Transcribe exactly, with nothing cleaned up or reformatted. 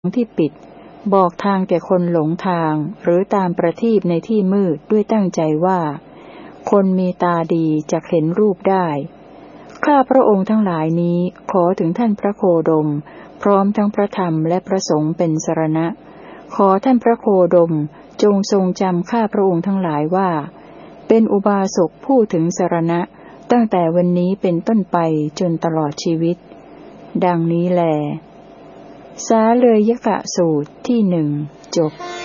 ที่ปิดบอกทางแก่คนหลงทางหรือตามประทีปในที่มืดด้วยตั้งใจว่าคนมีตาดีจะเห็นรูปได้ข้าพระองค์ทั้งหลายนี้ขอถึงท่านพระโคดมพร้อมทั้งพระธรรมและพระสงฆ์เป็นสรณะขอท่านพระโคดมจงทรงจำข้าพระองค์ทั้งหลายว่าเป็นอุบาสกผู้ถึงสรณะตั้งแต่วันนี้เป็นต้นไปจนตลอดชีวิตดังนี้แลสาเลยยกะสูตรที่หนึ่งจบ